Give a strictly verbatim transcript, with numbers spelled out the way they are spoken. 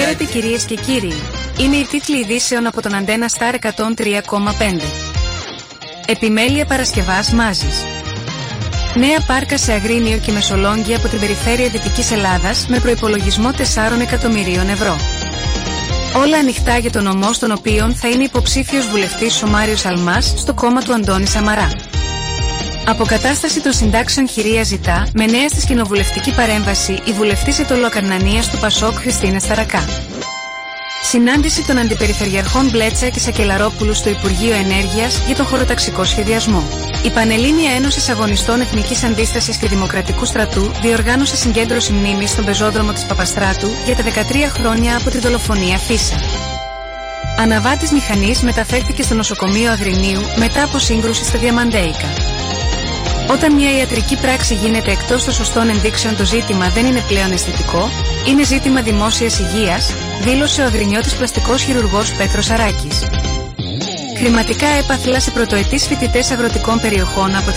Χαίρετε κυρίες και κύριοι. Είναι οι τίτλοι ειδήσεων από τον Αντένα Σταρ εκατόν τρία κόμμα πέντε. Επιμέλεια Παρασκευάς Μάζης. Νέα πάρκα σε Αγρίνιο και Μεσολόγγι από την περιφέρεια Δυτικής Ελλάδας με προϋπολογισμό τεσσάρων εκατομμυρίων ευρώ. Όλα ανοιχτά για τον νομό στον οποίον θα είναι υποψήφιος βουλευτής ο Μάριος Αλμάς στο κόμμα του Αντώνη Σαμαρά. Αποκατάσταση των συντάξεων χειρία ζητά, με νέα στη κοινοβουλευτική παρέμβαση η βουλευτής Ετωλοκαρνανίας του Πασόκ Χριστίνα Σταρακά. Συνάντηση των αντιπεριφερειαρχών Μπλέτσα και Σακελαρόπουλου στο Υπουργείο Ενέργειας για τον χωροταξικό σχεδιασμό. Η Πανελλήνια Ένωση Αγωνιστών Εθνικής Αντίστασης και Δημοκρατικού Στρατού διοργάνωσε συγκέντρωση μνήμης στον πεζόδρομο της Παπαστράτου για τα δεκατρία χρόνια από τη δολοφονία Φίσα. Αναβάτης μηχανής μεταφέρθηκε στο νοσοκομείο Αγρινίου μετά από σύγκρουση στα Διαμαντέικα. Όταν μια ιατρική πράξη γίνεται εκτός των σωστών ενδείξεων, το ζήτημα δεν είναι πλέον αισθητικό, είναι ζήτημα δημόσιας υγείας, δήλωσε ο Αγρινιώτης πλαστικός χειρουργός Πέτρος Αράκης. Χρηματικά έπαθλα σε πρωτοετής φοιτητές αγροτικών περιοχών από